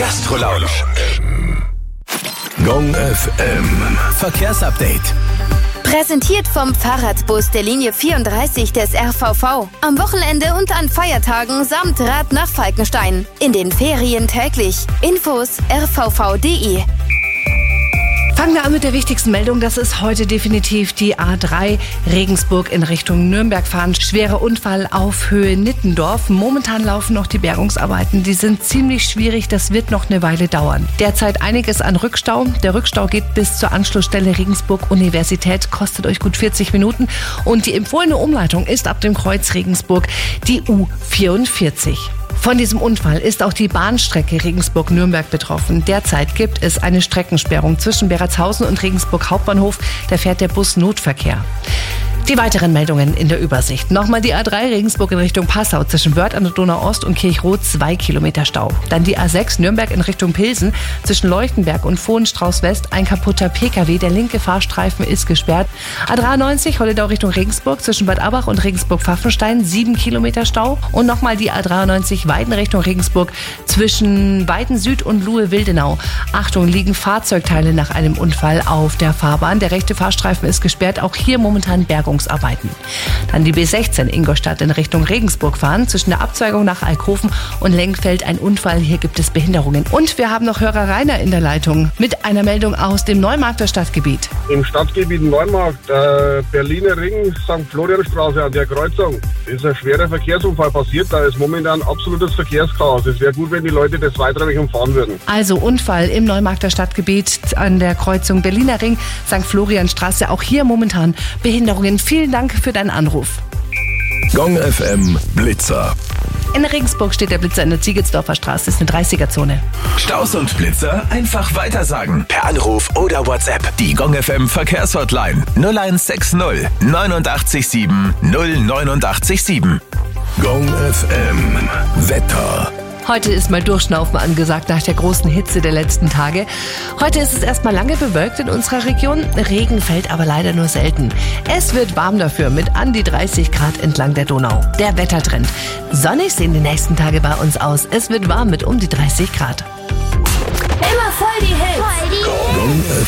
Gastrolounge. Gong FM. Verkehrsupdate. Präsentiert vom Fahrradbus der Linie 34 des RVV. Am Wochenende und an Feiertagen samt Rad nach Falkenstein. In den Ferien täglich. Infos rvv.de. Fangen wir an mit der wichtigsten Meldung. Das ist heute definitiv die A3 Regensburg in Richtung Nürnberg fahren. Schwerer Unfall auf Höhe Nittendorf. Momentan laufen noch die Bergungsarbeiten. Die sind ziemlich schwierig. Das wird noch eine Weile dauern. Derzeit einiges an Rückstau. Der Rückstau geht bis zur Anschlussstelle Regensburg Universität. Kostet euch gut 40 Minuten. Und die empfohlene Umleitung ist ab dem Kreuz Regensburg die U44. Von diesem Unfall ist auch die Bahnstrecke Regensburg-Nürnberg betroffen. Derzeit gibt es eine Streckensperrung zwischen Beratshausen und Regensburg Hauptbahnhof. Da fährt der Bus Notverkehr. Die weiteren Meldungen in der Übersicht. Nochmal die A3 Regensburg in Richtung Passau zwischen Wörth an der Donau-Ost und Kirchroth 2 Kilometer Stau. Dann die A6 Nürnberg in Richtung Pilsen zwischen Leuchtenberg und Vohenstrauß-West ein kaputter Pkw. Der linke Fahrstreifen ist gesperrt. A93 Holledau Richtung Regensburg zwischen Bad Abbach und Regensburg-Pfaffenstein 7 Kilometer Stau. Und nochmal die A93 Weiden Richtung Regensburg zwischen Weiden Süd und Luhe-Wildenau. Achtung, liegen Fahrzeugteile nach einem Unfall auf der Fahrbahn. Der rechte Fahrstreifen ist gesperrt. Auch hier momentan Bergungsarbeiten. Dann die B16 Ingolstadt in Richtung Regensburg fahren. Zwischen der Abzweigung nach Alkoven und Lenkfeld ein Unfall. Hier gibt es Behinderungen. Und wir haben noch Hörer Rainer in der Leitung mit einer Meldung aus dem Neumarkter Stadtgebiet. Im Stadtgebiet Neumarkt, Berliner Ring, St. Florianstraße an der Kreuzung, ist ein schwerer Verkehrsunfall passiert. Da ist momentan absolutes Verkehrschaos. Es wäre gut, wenn die Leute das weiträumig umfahren würden. Also Unfall im Neumarkter Stadtgebiet an der Kreuzung Berliner Ring, St. Florianstraße. Auch hier momentan Behinderungen. Vielen Dank für deinen Anruf. Gong FM Blitzer. In Regensburg steht der Blitzer in der Ziegelsdorfer Straße. Das ist eine 30er-Zone. Staus und Blitzer einfach weitersagen. Per Anruf oder WhatsApp. Die Gong FM Verkehrshotline 0160 89 089 Gong FM Wetter. Heute ist mal Durchschnaufen angesagt nach der großen Hitze der letzten Tage. Heute ist es erstmal lange bewölkt in unserer Region. Regen fällt aber leider nur selten. Es wird warm dafür mit an die 30 Grad entlang der Donau. Der Wettertrend. Sonnig sehen die nächsten Tage bei uns aus. Es wird warm mit um die 30 Grad. Immer voll die Hits. Gong